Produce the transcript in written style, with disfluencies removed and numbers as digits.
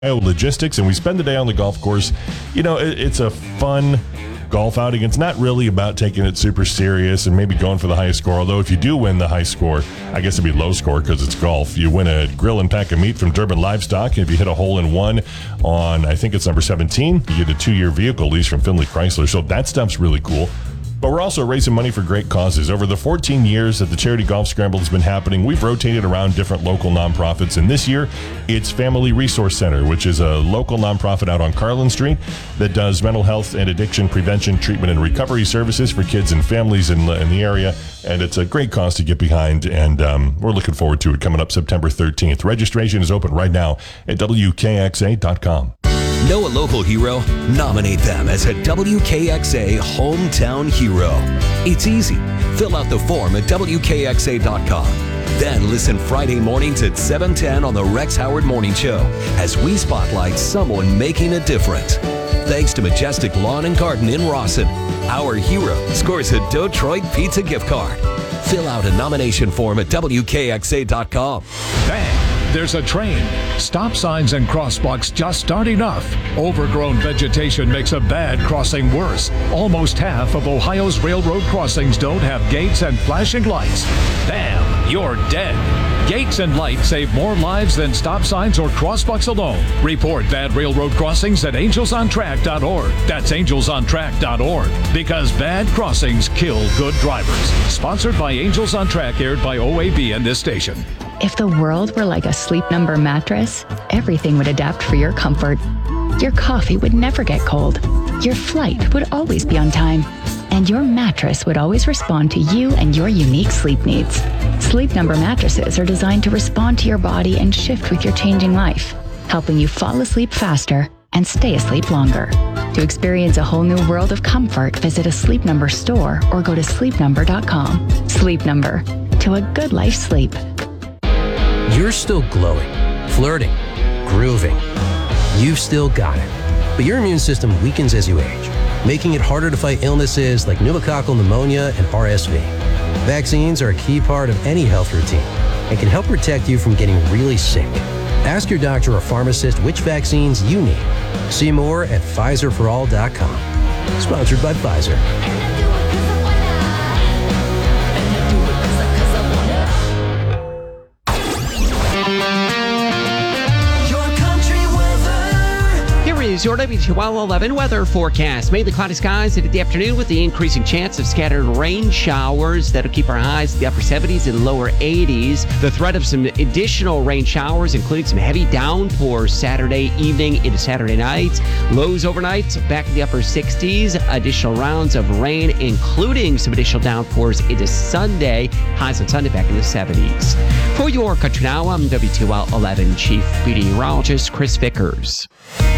Logistics, and we spend the day on the golf course. You know, it's a fun golf outing. It's not really about taking it super serious and maybe going for the highest score, although if you do win the high score, I guess it'd be low score because it's golf. You win a grill and pack of meat from Durbin Livestock. If you hit a hole-in-one on, I think it's number 17, you get a 2-year vehicle lease from Finley Chrysler, so that stuff's really cool. But we're also raising money for great causes. Over the 14 years that the Charity Golf Scramble has been happening, we've rotated around different local nonprofits. And this year, it's Family Resource Center, which is a local nonprofit out on Carlin Street that does mental health and addiction prevention, treatment, and recovery services for kids and families in the area. And it's a great cause to get behind, and we're looking forward to it coming up September 13th. Registration is open right now at WKXA.com. Know a local hero? Nominate them as a WKXA Hometown Hero. It's easy. Fill out the form at WKXA.com. Then listen Friday mornings at 7:10 on the Rex Howard Morning Show as we spotlight someone making a difference. Thanks to Majestic Lawn and Garden in Rawson, our hero scores a Detroit Pizza gift card. Fill out a nomination form at WKXA.com. Bang! There's a train. Stop signs and crosswalks just aren't enough. Overgrown vegetation makes a bad crossing worse. Almost half of Ohio's railroad crossings don't have gates and flashing lights. Bam! You're dead. Gates and lights save more lives than stop signs or crosswalks alone. Report bad railroad crossings at angelsontrack.org. That's angelsontrack.org. Because bad crossings kill good drivers. Sponsored by Angels on Track, aired by OAB and this station. If the world were like a Sleep Number mattress, everything would adapt for your comfort. Your coffee would never get cold. Your flight would always be on time. And your mattress would always respond to you and your unique sleep needs. Sleep Number mattresses are designed to respond to your body and shift with your changing life, helping you fall asleep faster and stay asleep longer. To experience a whole new world of comfort, visit a Sleep Number store or go to sleepnumber.com. Sleep Number. To a good life sleep. You're still glowing, flirting, grooving. You've still got it. But your immune system weakens as you age, making it harder to fight illnesses like pneumococcal pneumonia and RSV. Vaccines are a key part of any health routine and can help protect you from getting really sick. Ask your doctor or pharmacist which vaccines you need. See more at PfizerForAll.com. Sponsored by Pfizer. Is your WTOL 11 weather forecast. Mainly cloudy skies into the afternoon with the increasing chance of scattered rain showers that'll keep our highs in the upper 70s and lower 80s. The threat of some additional rain showers, including some heavy downpours Saturday evening into Saturday night. Lows overnight back in the upper 60s. Additional rounds of rain, including some additional downpours into Sunday. Highs on Sunday back in the 70s. For your Country Now, I'm WTOL 11 Chief Meteorologist Chris Vickers.